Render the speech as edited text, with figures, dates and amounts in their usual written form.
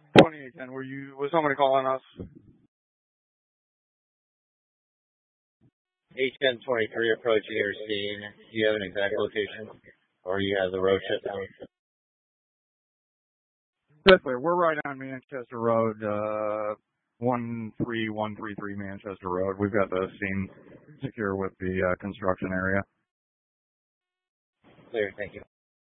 2810, was somebody calling us? H1023 approaching your scene. Do you have an exact location? Or you have the road shut down? This way, we're right on Manchester Road, 13133 Manchester Road. We've got the scene secure with the construction area. Clear, thank you.